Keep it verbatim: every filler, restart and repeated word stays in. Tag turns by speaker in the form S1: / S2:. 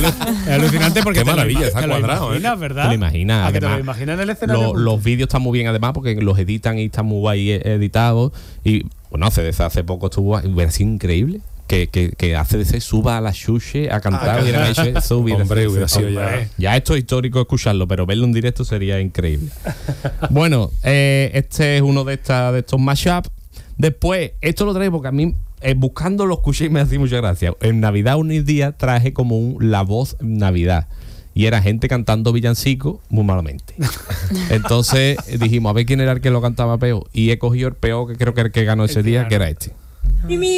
S1: alu- es alucinante porque
S2: Qué
S1: te lo
S2: maravilla,
S1: ima-
S2: está
S1: te lo
S2: cuadrado,
S1: imaginas,
S2: ¿eh?
S1: ¿verdad?
S3: Te lo imaginas,
S1: ¿A que te lo
S3: además,
S1: imaginas en el escenario?
S3: Lo- los vídeos están muy bien además porque los editan y están muy guay editados. Y bueno, hace, hace poco estuvo, hubiera sido increíble que, que, que hace de ese suba a la Xuxe a cantar,
S1: Ah,
S3: hubieran hecho eso, hubiera
S2: Hombre,
S3: sido-
S2: hubiera sido ya.
S1: Hombre.
S3: Ya esto es histórico escucharlo, pero verlo en directo sería increíble. Bueno, eh, este es uno de, esta, de estos mashups. Después, esto lo traigo porque a mí, eh, buscando lo escuché y me hacía mucha gracia. En Navidad un día traje como un La Voz Navidad. Y era gente cantando villancico muy malamente. Entonces dijimos, a ver quién era el que lo cantaba peor. Y he cogido el peor, que creo que era el que ganó ese
S1: El que
S3: día,
S1: ganó.
S3: que era este.